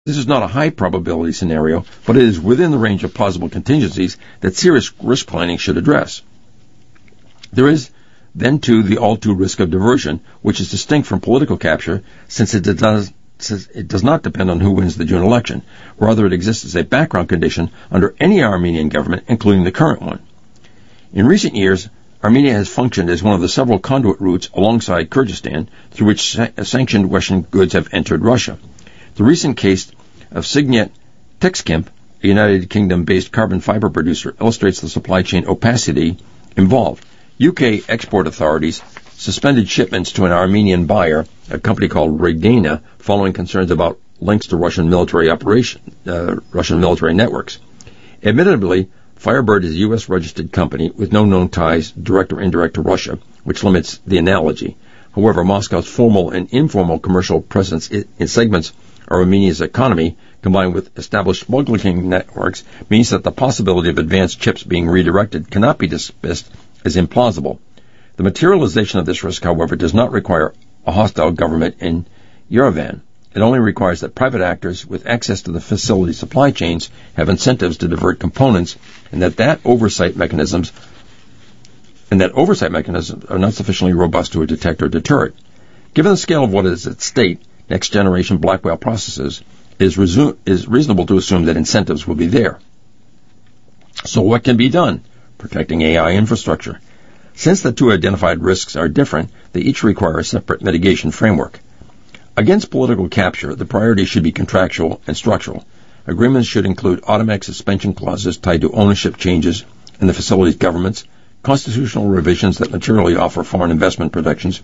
This is not a high probability scenario, but it is within the range of plausible contingencies that serious risk planning should address. There is then, too, the all-too risk of diversion, which is distinct from political capture, since it does not depend on who wins the June election. Rather, it exists as a background condition under any Armenian government, including the current one. In recent years, Armenia has functioned as one of the several conduit routes alongside Kyrgyzstan through which sanctioned Western goods have entered Russia. The recent case of Signet Texkimp, a United Kingdom-based carbon fiber producer, illustrates the supply chain opacity involved. UK export authorities suspended shipments to an Armenian buyer, a company called Regdana, following concerns about links to Russian military networks. Admittedly, Firebird is a U.S.-registered company with no known ties, direct or indirect, to Russia, which limits the analogy. However, Moscow's formal and informal commercial presence in segments of Armenia's economy, combined with established smuggling networks, means that the possibility of advanced chips being redirected cannot be dismissed as implausible. The materialization of this risk, however, does not require a hostile government in Yerevan. It only requires that private actors with access to the facility supply chains have incentives to divert components, and that oversight mechanisms are not sufficiently robust to detect or deter it. Given the scale of what is at stake, next-generation Blackwell processes, it is reasonable to assume that incentives will be there. So what can be done? Protecting AI infrastructure. Since the two identified risks are different, they each require a separate mitigation framework. Against political capture, the priorities should be contractual and structural. Agreements should include automatic suspension clauses tied to ownership changes in the facility's governments, constitutional revisions that materially offer foreign investment protections,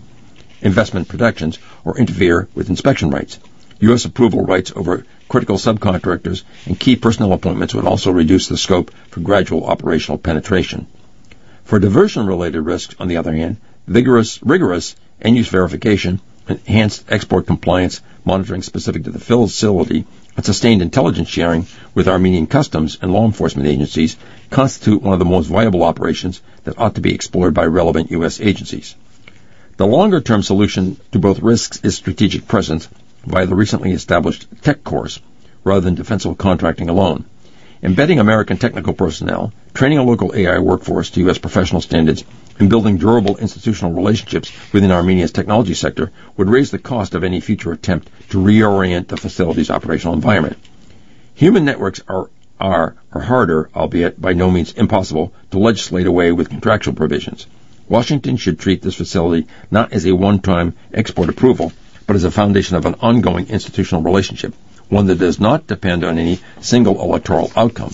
or interfere with inspection rights. U.S. approval rights over critical subcontractors and key personnel appointments would also reduce the scope for gradual operational penetration. For diversion-related risks, on the other hand, rigorous end-use verification, enhanced export compliance, monitoring specific to the facility, and sustained intelligence sharing with Armenian customs and law enforcement agencies constitute one of the most viable operations that ought to be explored by relevant U.S. agencies. The longer-term solution to both risks is strategic presence via the recently established tech corps, rather than defensive contracting alone. Embedding American technical personnel, training a local AI workforce to U.S. professional standards, and building durable institutional relationships within Armenia's technology sector would raise the cost of any future attempt to reorient the facility's operational environment. Human networks are harder, albeit by no means impossible, to legislate away with contractual provisions. Washington should treat this facility not as a one-time export approval, but as a foundation of an ongoing institutional relationship, one that does not depend on any single electoral outcome.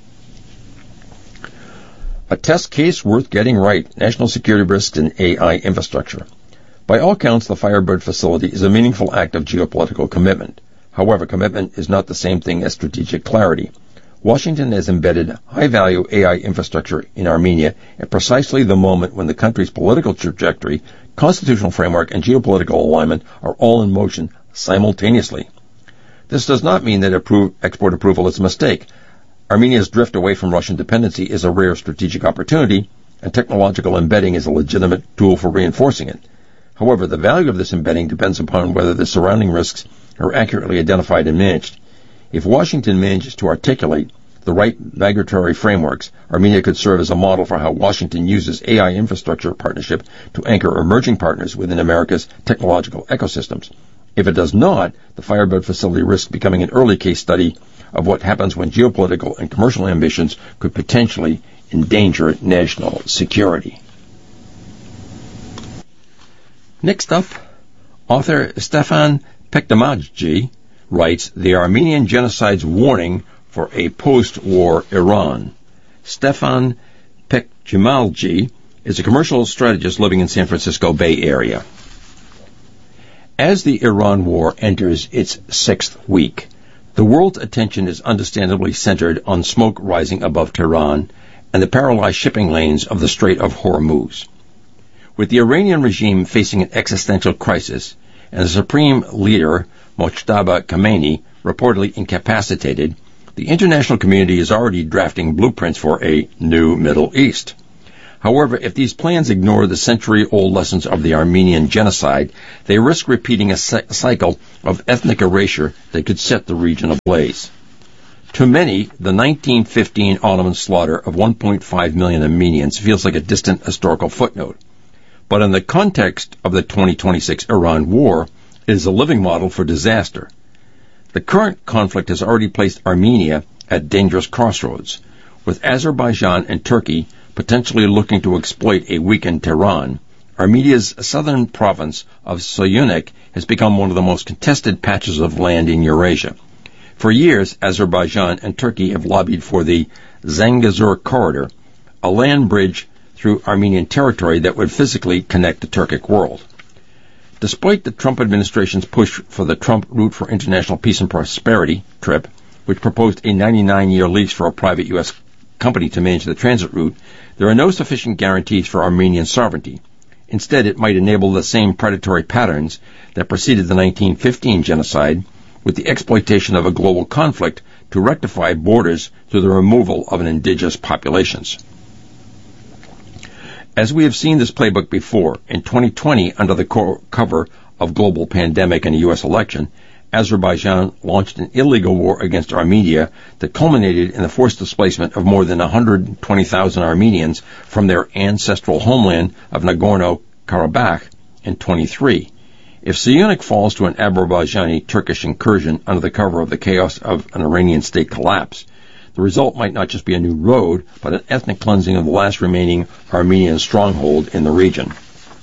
A test case worth getting right: national security risks in AI infrastructure. By all counts, the Firebird facility is a meaningful act of geopolitical commitment. However, commitment is not the same thing as strategic clarity. Washington has embedded high-value AI infrastructure in Armenia at precisely the moment when the country's political trajectory, constitutional framework, and geopolitical alignment are all in motion simultaneously. This does not mean that export approval is a mistake. Armenia's drift away from Russian dependency is a rare strategic opportunity, and technological embedding is a legitimate tool for reinforcing it. However, the value of this embedding depends upon whether the surrounding risks are accurately identified and managed. If Washington manages to articulate the right regulatory frameworks, Armenia could serve as a model for how Washington uses AI infrastructure partnership to anchor emerging partners within America's technological ecosystems. If it does not, the Firebird facility risks becoming an early case study of what happens when geopolitical and commercial ambitions could potentially endanger national security. Next up, author Stefan Pektamadzhi writes, The Armenian Genocide's Warning for a Post-War Iran. Stefan Pektamadzhi is a commercial strategist living in San Francisco Bay Area. As the Iran war enters its 6th week, the world's attention is understandably centered on smoke rising above Tehran and the paralyzed shipping lanes of the Strait of Hormuz. With the Iranian regime facing an existential crisis and the supreme leader, Mojtaba Khamenei, reportedly incapacitated, the international community is already drafting blueprints for a new Middle East. However, if these plans ignore the century-old lessons of the Armenian genocide, they risk repeating a cycle of ethnic erasure that could set the region ablaze. To many, the 1915 Ottoman slaughter of 1.5 million Armenians feels like a distant historical footnote. But in the context of the 2026 Iran war, it is a living model for disaster. The current conflict has already placed Armenia at dangerous crossroads, with Azerbaijan and Turkey potentially looking to exploit a weakened Tehran. Armenia's southern province of Syunik has become one of the most contested patches of land in Eurasia. For years, Azerbaijan and Turkey have lobbied for the Zangezur Corridor, a land bridge through Armenian territory that would physically connect the Turkic world. Despite the Trump administration's push for the Trump Route for International Peace and Prosperity, TRIP, which proposed a 99-year lease for a private U.S. company to manage the transit route, there are no sufficient guarantees for Armenian sovereignty. Instead, it might enable the same predatory patterns that preceded the 1915 genocide, with the exploitation of a global conflict to rectify borders through the removal of an indigenous populations. As we have seen this playbook before, in 2020, under the cover of global pandemic and a U.S. election, Azerbaijan launched an illegal war against Armenia that culminated in the forced displacement of more than 120,000 Armenians from their ancestral homeland of Nagorno-Karabakh in 23. If Syunik falls to an Azerbaijani Turkish incursion under the cover of the chaos of an Iranian state collapse, the result might not just be a new road, but an ethnic cleansing of the last remaining Armenian stronghold in the region.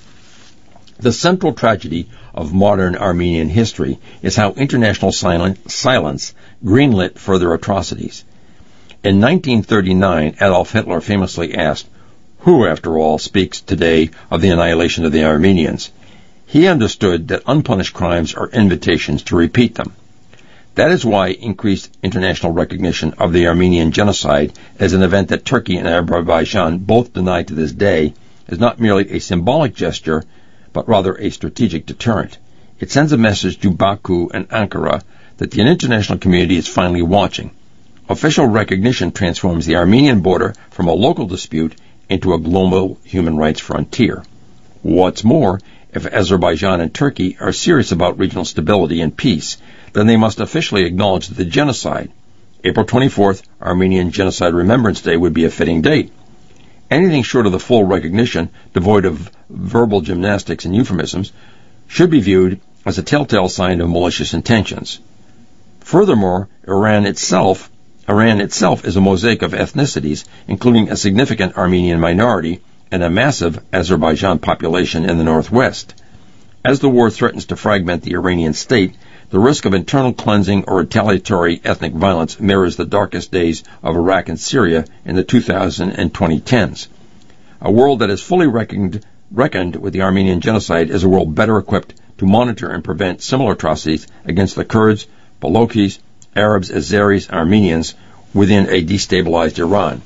The central tragedy of modern Armenian history is how international silence greenlit further atrocities. In 1939, Adolf Hitler famously asked, "Who, after all, speaks today of the annihilation of the Armenians?" He understood that unpunished crimes are invitations to repeat them. That is why increased international recognition of the Armenian genocide as an event that Turkey and Azerbaijan both deny to this day is not merely a symbolic gesture, but rather a strategic deterrent. It sends a message to Baku and Ankara that the international community is finally watching. Official recognition transforms the Armenian border from a local dispute into a global human rights frontier. What's more, if Azerbaijan and Turkey are serious about regional stability and peace, then they must officially acknowledge the genocide. April 24th, Armenian Genocide Remembrance Day, would be a fitting date. Anything short of the full recognition, devoid of verbal gymnastics and euphemisms, should be viewed as a telltale sign of malicious intentions. Furthermore, Iran itself is a mosaic of ethnicities, including a significant Armenian minority and a massive Azerbaijan population in the northwest. As the war threatens to fragment the Iranian state, the risk of internal cleansing or retaliatory ethnic violence mirrors the darkest days of Iraq and Syria in the 2000s and 2010s. A world that has fully reckoned with the Armenian genocide is a world better equipped to monitor and prevent similar atrocities against the Kurds, Balochis, Arabs, Azeris, Armenians within a destabilized Iran.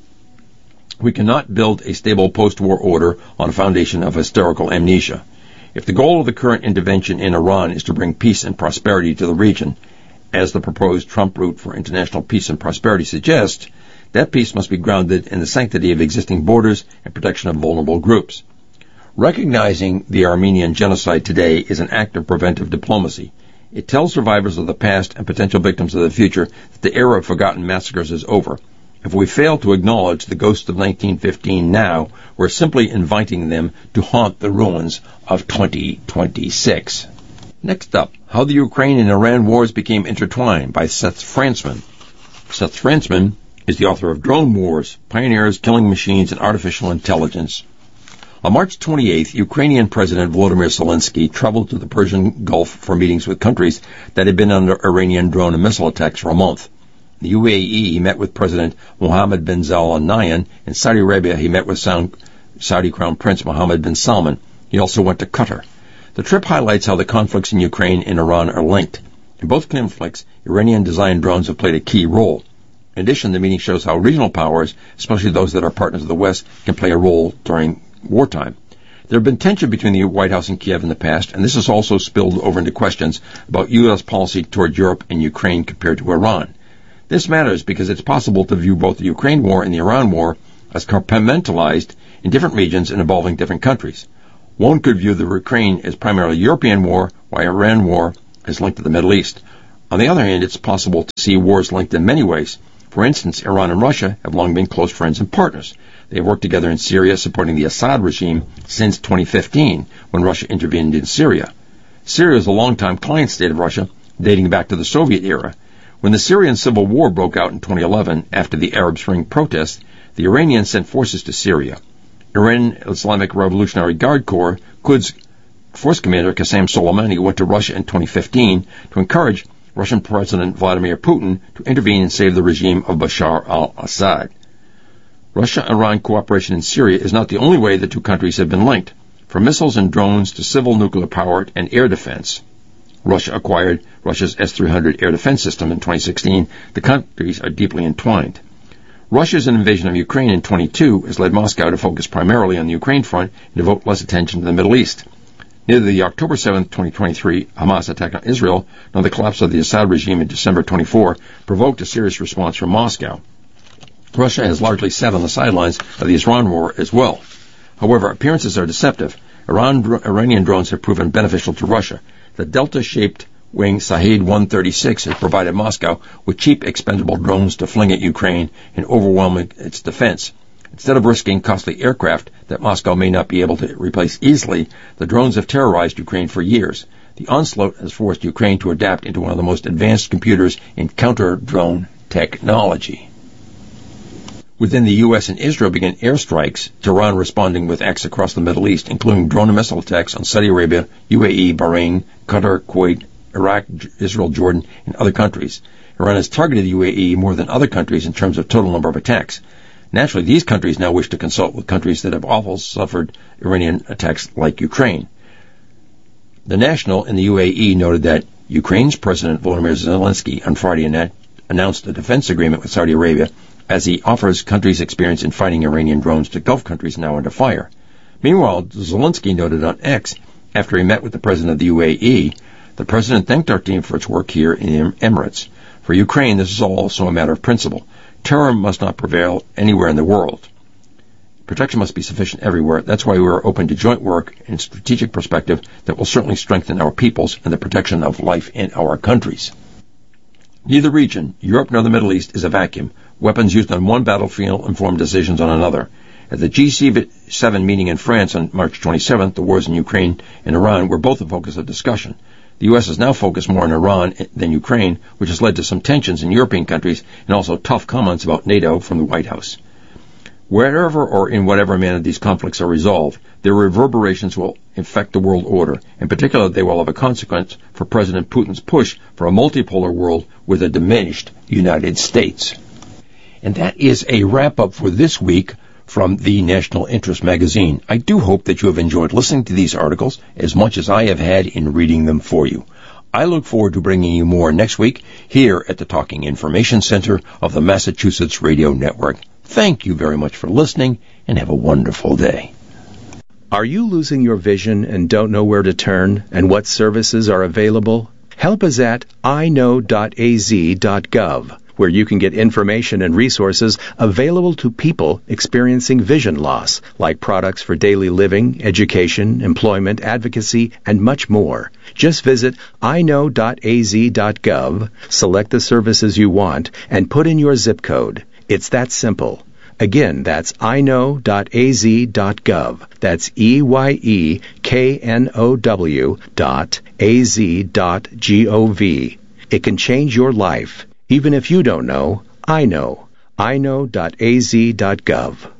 We cannot build a stable post-war order on a foundation of historical amnesia. If the goal of the current intervention in Iran is to bring peace and prosperity to the region, as the proposed Trump Route for International Peace and Prosperity suggests, that peace must be grounded in the sanctity of existing borders and protection of vulnerable groups. Recognizing the Armenian genocide today is an act of preventive diplomacy. It tells survivors of the past and potential victims of the future that the era of forgotten massacres is over. If we fail to acknowledge the ghosts of 1915 now, we're simply inviting them to haunt the ruins of 2026. Next up, How the Ukraine and Iran Wars Became Intertwined by Seth Frantzman. Seth Frantzman is the author of Drone Wars, Pioneers, Killing Machines, and Artificial Intelligence. On March 28th, Ukrainian President Volodymyr Zelensky traveled to the Persian Gulf for meetings with countries that had been under Iranian drone and missile attacks for a month. In the UAE, he met with President Mohammed bin Zayed Al Nahyan. In Saudi Arabia, he met with Saudi Crown Prince Mohammed bin Salman. He also went to Qatar. The trip highlights how the conflicts in Ukraine and Iran are linked. In both conflicts, Iranian-designed drones have played a key role. In addition, the meeting shows how regional powers, especially those that are partners of the West, can play a role during wartime. There have been tension between the White House and Kiev in the past, and this has also spilled over into questions about U.S. policy toward Europe and Ukraine compared to Iran. This matters because it's possible to view both the Ukraine war and the Iran war as compartmentalized in different regions and involving different countries. One could view the Ukraine as primarily a European war, while Iran war is linked to the Middle East. On the other hand, it's possible to see wars linked in many ways. For instance, Iran and Russia have long been close friends and partners. They have worked together in Syria, supporting the Assad regime since 2015, when Russia intervened in Syria. Syria is a longtime client state of Russia, dating back to the Soviet era. When the Syrian civil war broke out in 2011, after the Arab Spring protests, the Iranians sent forces to Syria. Iran Islamic Revolutionary Guard Corps, Quds Force Commander Qasem Soleimani went to Russia in 2015 to encourage Russian President Vladimir Putin to intervene and save the regime of Bashar al-Assad. Russia-Iran cooperation in Syria is not the only way the two countries have been linked. From missiles and drones to civil nuclear power and air defense. Russia acquired Russia's S-300 air defense system in 2016. The countries are deeply entwined. Russia's invasion of Ukraine in 2022 has led Moscow to focus primarily on the Ukraine front and devote less attention to the Middle East. Neither the October 7, 2023 Hamas attack on Israel nor the collapse of the Assad regime in December 24 provoked a serious response from Moscow. Russia has largely sat on the sidelines of the Iran war as well. However, appearances are deceptive. Iranian drones have proven beneficial to Russia. The Delta-shaped wing Shahed-136 has provided Moscow with cheap, expendable drones to fling at Ukraine and overwhelm its defense. Instead of risking costly aircraft that Moscow may not be able to replace easily, the drones have terrorized Ukraine for years. The onslaught has forced Ukraine to adapt into one of the most advanced computers in counter-drone technology. Within the U.S. and Israel began airstrikes, Tehran responding with acts across the Middle East, including drone and missile attacks on Saudi Arabia, UAE, Bahrain, Qatar, Kuwait, Iraq, Israel, Jordan, and other countries. Iran has targeted the UAE more than other countries in terms of total number of attacks. Naturally, these countries now wish to consult with countries that have also suffered Iranian attacks like Ukraine. The National in the UAE noted that Ukraine's President Volodymyr Zelensky on Friday announced a defense agreement with Saudi Arabia as he offers countries experience in fighting Iranian drones to Gulf countries now under fire. Meanwhile, Zelensky noted on X, after he met with the President of the UAE, the President thanked our team for its work here in the Emirates. For Ukraine, this is also a matter of principle. Terror must not prevail anywhere in the world. Protection must be sufficient everywhere. That's why we are open to joint work and strategic perspective that will certainly strengthen our peoples and the protection of life in our countries. Neither region, Europe nor the Middle East, is a vacuum. Weapons used on one battlefield inform decisions on another. At the G7 meeting in France on March 27th, the wars in Ukraine and Iran were both the focus of discussion. The U.S. is now focused more on Iran than Ukraine, which has led to some tensions in European countries and also tough comments about NATO from the White House. Wherever or in whatever manner these conflicts are resolved, their reverberations will affect the world order. In particular, they will have a consequence for President Putin's push for a multipolar world with a diminished United States. And that is a wrap-up for this week from the National Interest magazine. I do hope that you have enjoyed listening to these articles as much as I have had in reading them for you. I look forward to bringing you more next week here at the Talking Information Center of the Massachusetts Radio Network. Thank you very much for listening, and have a wonderful day. Are you losing your vision and don't know where to turn and what services are available? Help is at iknow.az.gov, where you can get information and resources available to people experiencing vision loss, like products for daily living, education, employment, advocacy, and much more. Just visit iknow.az.gov, select the services you want, and put in your zip code. It's that simple. Again, that's iknow.az.gov. That's EYEKNOW.az.gov. It can change your life. Even if you don't know, I know. iknow.az.gov.